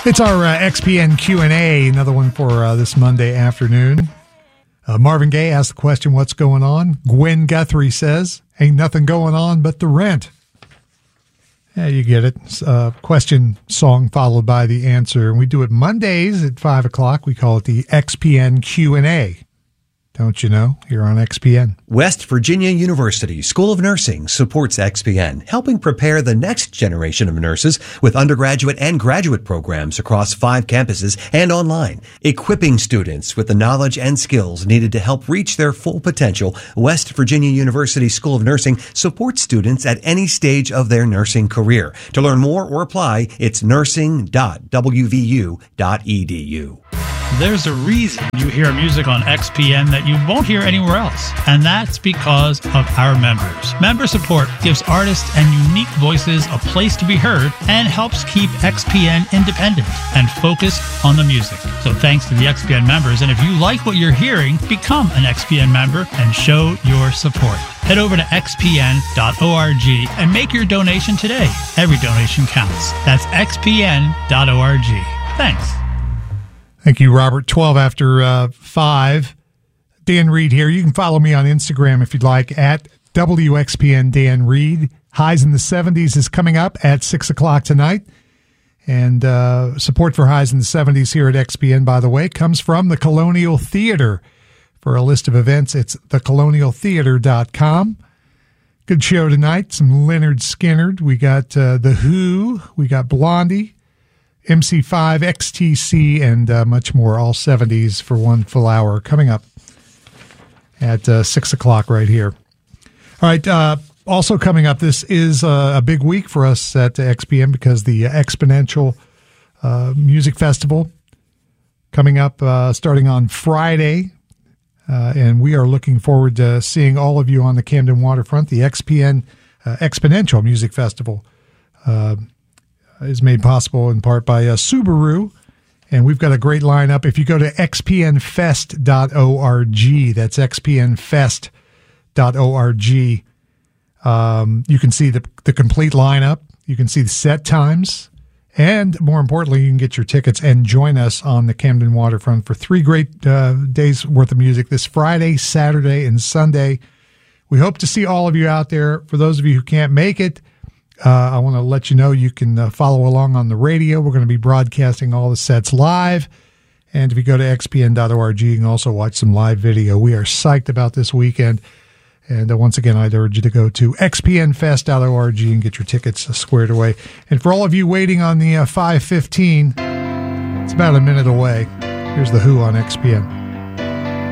It's our XPN Q&A, another one for this Monday afternoon. Marvin Gaye asked the question, what's going on? Gwen Guthrie says, ain't nothing going on but the rent. Yeah, you get it. Question song followed by the answer. And we do it Mondays at 5 o'clock. We call it the XPN Q&A. Don't you know? Here on XPN. West Virginia University School of Nursing supports XPN, helping prepare the next generation of nurses with undergraduate and graduate programs across 5 campuses and online. Equipping students with the knowledge and skills needed to help reach their full potential, West Virginia University School of Nursing supports students at any stage of their nursing career. To learn more or apply, it's nursing.wvu.edu. There's a reason you hear music on XPN that you won't hear anywhere else, and that's because of our members. Member support gives artists and unique voices a place to be heard and helps keep XPN independent and focused on the music. So thanks to the XPN members, and if you like what you're hearing, become an XPN member and show your support. Head over to xpn.org and make your donation today. Every donation counts. That's xpn.org. Thanks. Thank you, Robert. 12 after 5. Dan Reed here. You can follow me on Instagram if you'd like, at WXPN Dan Reed. Highs in the 70s is coming up at 6 o'clock tonight. And support for Highs in the 70s here at XPN, by the way, comes from the Colonial Theater. For a list of events, it's thecolonialtheater.com. Good show tonight. Some Lynyrd Skynyrd. We got The Who. We got Blondie. MC5, XTC, and much more, all 70s for one full hour coming up at 6 o'clock right here. All right, also coming up, this is a big week for us at XPN because the Exponential Music Festival coming up starting on Friday, and we are looking forward to seeing all of you on the Camden waterfront. The XPN Exponential Music Festival is made possible in part by Subaru, and we've got a great lineup. If you go to xpnfest.org, that's xpnfest.org, you can see the complete lineup. You can see the set times, and more importantly, you can get your tickets and join us on the Camden waterfront for 3 great days worth of music this Friday, Saturday, and Sunday. We hope to see all of you out there. For those of you who can't make it, I want to let you know you can follow along on the radio. We're going to be broadcasting all the sets live. And if you go to xpn.org, you can also watch some live video. We are psyched about this weekend. And once again, I'd urge you to go to xpnfest.org and get your tickets squared away. And for all of you waiting on the 5:15, it's about a minute away. Here's The Who on XPN.